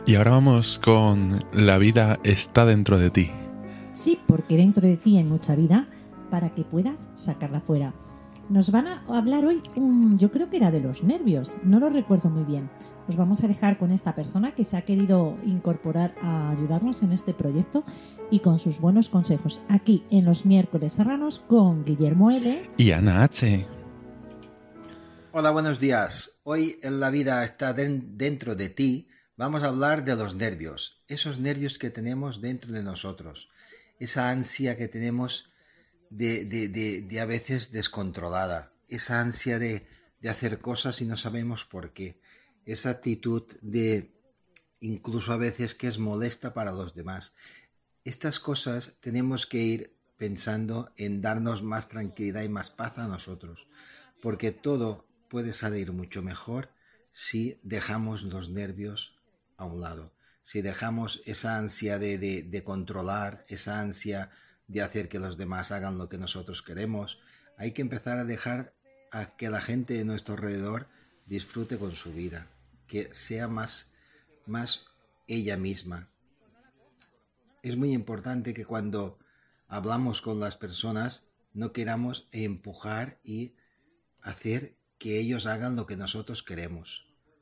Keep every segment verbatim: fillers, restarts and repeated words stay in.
Y ahora vamos con La vida está dentro de ti. Sí, porque dentro de ti hay mucha vida para que puedas sacarla fuera. Nos van a hablar hoy, um, yo creo que era de los nervios, no lo recuerdo muy bien. Os vamos a dejar con esta persona que se ha querido incorporar a ayudarnos en este proyecto y con sus buenos consejos. Aquí en los miércoles serranos con Guillermo L. y Ana H. Hola, buenos días. Hoy en La vida está dentro de ti. Vamos a hablar de los nervios, esos nervios que tenemos dentro de nosotros, esa ansia que tenemos de, de, de, de a veces descontrolada, esa ansia de, de hacer cosas y no sabemos por qué, esa actitud de incluso a veces que es molesta para los demás. Estas cosas tenemos que ir pensando en darnos más tranquilidad y más paz a nosotros, porque todo puede salir mucho mejor si dejamos los nervios a un lado, si dejamos esa ansia de, de, de controlar, esa ansia de hacer que los demás hagan lo que nosotros queremos. Hay que empezar a dejar a que la gente de nuestro alrededor disfrute con su vida, que sea más, más ella misma. Es muy importante que cuando hablamos con las personas no queramos empujar y hacer que ellos hagan lo que nosotros queremos.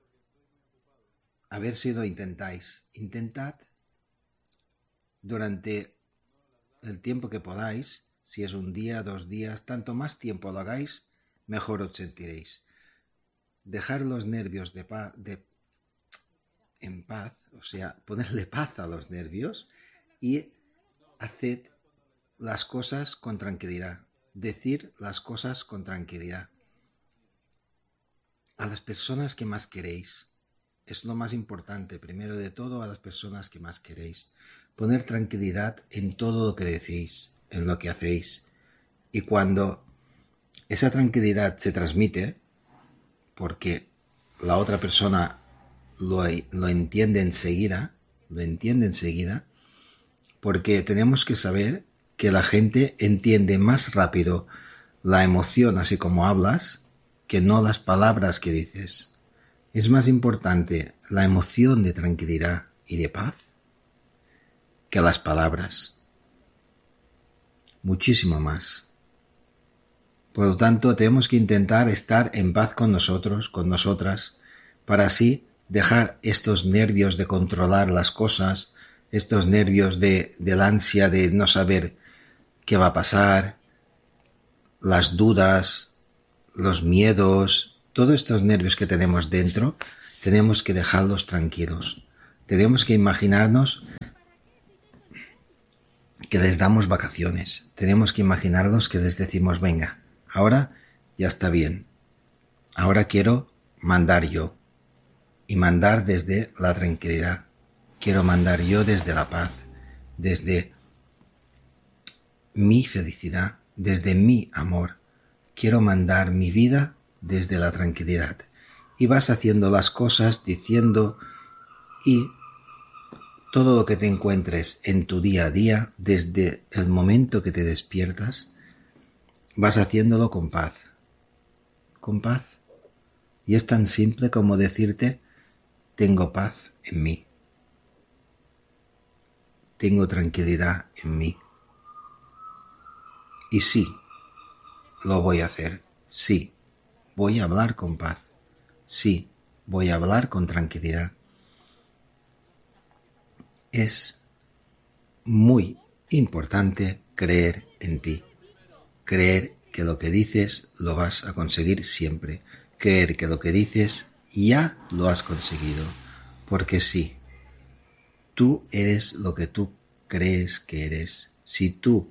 A ver si lo intentáis. Intentad durante el tiempo que podáis, si es un día, dos días, tanto más tiempo lo hagáis, mejor os sentiréis. Dejar los nervios de paz, de, en paz, o sea, ponerle paz a los nervios y haced las cosas con tranquilidad. Decir las cosas con tranquilidad. A las personas que más queréis. Es lo más importante, primero de todo, a las personas que más queréis. Poner tranquilidad en todo lo que decís, en lo que hacéis. Y cuando esa tranquilidad se transmite, porque la otra persona lo, lo entiende enseguida, lo entiende enseguida, porque tenemos que saber que la gente entiende más rápido la emoción, así como hablas, que no las palabras que dices. Es más importante la emoción de tranquilidad y de paz que las palabras. Muchísimo más. Por lo tanto, tenemos que intentar estar en paz con nosotros, con nosotras, para así dejar estos nervios de controlar las cosas, estos nervios de, de la ansia de no saber qué va a pasar, las dudas, los miedos. Todos estos nervios que tenemos dentro, tenemos que dejarlos tranquilos. Tenemos que imaginarnos que les damos vacaciones. Tenemos que imaginarnos que les decimos, venga, ahora ya está bien. Ahora quiero mandar yo. Y mandar desde la tranquilidad. Quiero mandar yo desde la paz, desde mi felicidad, desde mi amor. Quiero mandar mi vida desde la tranquilidad. Y vas haciendo las cosas, diciendo, y todo lo que te encuentres en tu día a día, desde el momento que te despiertas, vas haciéndolo con paz. Con paz. Y es tan simple como decirte, tengo paz en mí. Tengo tranquilidad en mí. Y sí, lo voy a hacer. Sí. Voy a hablar con paz. Sí, voy a hablar con tranquilidad. Es muy importante creer en ti. Creer que lo que dices lo vas a conseguir siempre. Creer que lo que dices ya lo has conseguido. Porque sí, tú eres lo que tú crees que eres. Si tú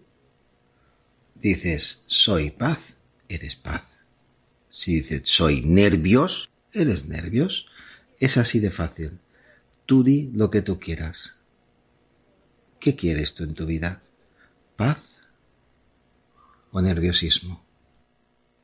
dices soy paz, eres paz. Si dices soy nervios, eres nervios. Es así de fácil. Tú di lo que tú quieras. ¿Qué quieres tú en tu vida? ¿Paz o nerviosismo?